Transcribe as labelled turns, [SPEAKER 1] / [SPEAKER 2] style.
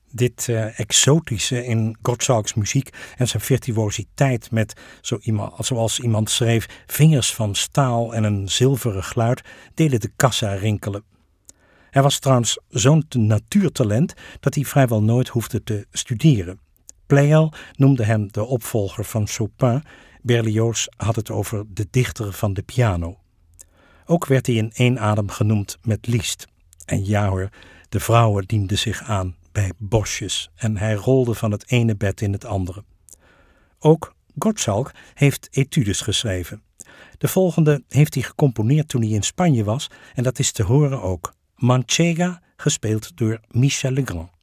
[SPEAKER 1] Dit exotische in Gottschalks muziek en zijn virtuositeit met, zoals iemand schreef, vingers van staal en een zilveren geluid, deden de kassa rinkelen. Hij was trouwens zo'n natuurtalent dat hij vrijwel nooit hoefde te studeren. Pleyel noemde hem de opvolger van Chopin, Berlioz had het over de dichter van de piano. Ook werd hij in één adem genoemd met Liszt. En ja hoor, de vrouwen dienden zich aan bij bosjes en hij rolde van het ene bed in het andere. Ook Gottschalk heeft etudes geschreven. De volgende heeft hij gecomponeerd toen hij in Spanje was en dat is te horen ook. Manchega, gespeeld door Michel Legrand.